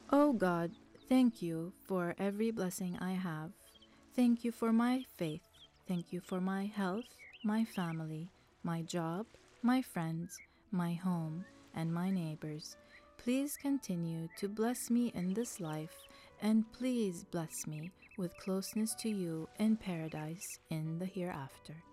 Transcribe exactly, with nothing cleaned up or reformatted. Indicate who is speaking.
Speaker 1: O God, thank you for every blessing I have. Thank you for my faith. Thank you for my health, my family, my job, my friends, my home, and my neighbors. Please continue to bless me in this life, and please bless me with closeness to you in paradise in the hereafter.